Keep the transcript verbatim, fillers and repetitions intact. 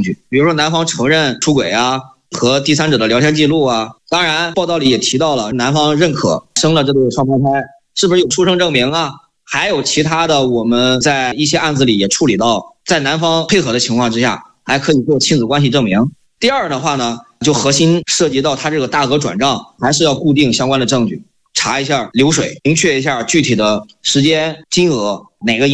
据，比如说男方承认出轨啊，和第三者的聊天记录啊。当然报道里也提到了男方认可生了这对双胞胎，是不是有出生证明啊？还有其他的，我们在一些案子里也处理到，在男方配合的情况之下还可以做亲子关系证明。第二的话呢，就核心涉及到他这个大额转账，还是要固定相关的证据，查一下流水，明确一下具体的时间、金额，哪个